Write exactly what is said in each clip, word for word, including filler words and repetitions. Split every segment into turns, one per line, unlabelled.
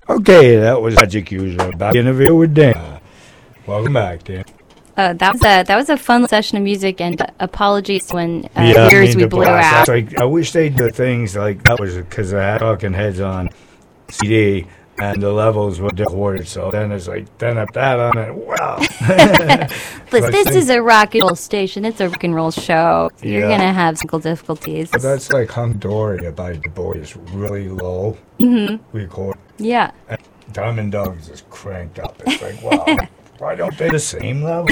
Okay, that was Magic User about the interview with Dan. Uh, welcome back, Dan.
Uh, that was a that was a fun session of music, and uh, apologies when uh,
yeah,
years
I mean,
we blew out.
Like, I wish they did things like that was because I had Talking Heads on C D and the levels were recorded. So then it's like then up that on it. Wow.
But this is a rock and roll station. It's a rock and roll show. You're
Yeah.
gonna have technical difficulties.
But that's like Hungadoria by the Boys, really low.
Mm-hmm.
Record.
Yeah.
And Diamond Dogs is cranked up. It's like wow. Why don't they the same level?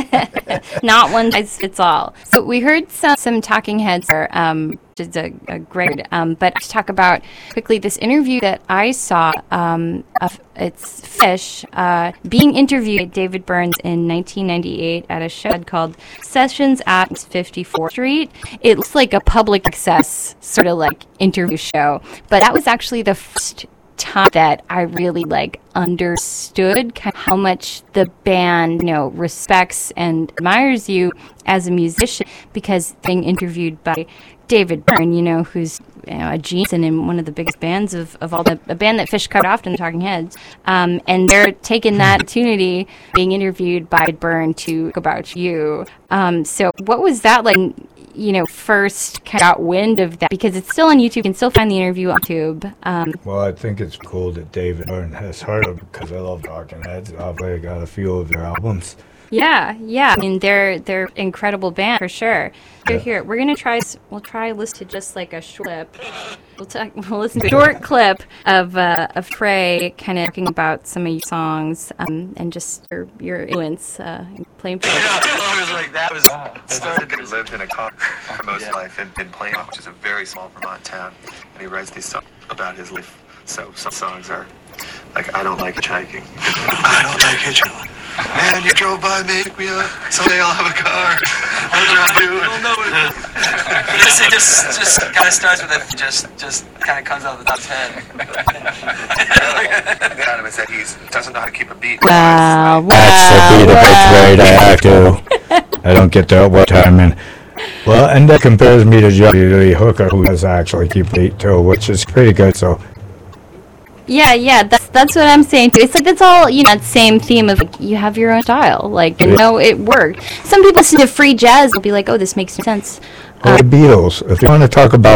Not one size fits all. So we heard some, some Talking Heads there, um, which is a, a great, um, but to talk about quickly this interview that I saw, um, of, it's Fish, uh, being interviewed by David Burns in nineteen ninety-eight at a show called Sessions at fifty-fourth Street. It looks like a public access sort of like interview show, but that was actually the first time that I really like understood kind of how much the band, you know, respects and admires you as a musician, because being interviewed by David Byrne, you know, who's you know, a genius and in one of the biggest bands of, of all the a band that Fish covered often, the Talking Heads, um, and they're taking that opportunity, being interviewed by Byrne to talk about you. Um, so what was that like? You know, first kind of got wind of that, because it's still on YouTube. You can still find the interview on YouTube. Um,
well, I think it's cool that David Byrne has heard of it because I love Talking Heads. I've already got a few of their albums.
Yeah, yeah. I mean, they're they're incredible band for sure. Here,
Yeah.
here, we're gonna try. s- We'll try listen to just like a short clip. We'll talk. We'll listen to a short clip of uh, of Trey kind of talking about some of your songs, um, and just your your influence uh, in playing.
Yeah, I was like, that was started to live in a car for most of his life in, in Plano, which is a very small Vermont town, and he writes these songs about his life. So some songs are like, I don't like hitchhiking. I don't like hitchhiking. Man, you drove by me, pick me up. Someday I'll have a car. I'll drive you. You'll know it.
Just, it just, just kind of starts with it. Just, just kind of comes out of the top of his head.
The out of it that he doesn't know how to keep a beat.
Wow!
That's the beat of
wow!
it, right? I have to. I don't get that one time in. Well, and that compares me to Joey the Hooker, who does actually keep beat too, which is pretty good. So.
Yeah, yeah. That's that's what I'm saying too. It's like that's all you know. That same theme of like, you have your own style. Like you know, it worked. Some people listen to free jazz. They'll be like, oh, this makes sense.
Or the Beatles. If you want to talk about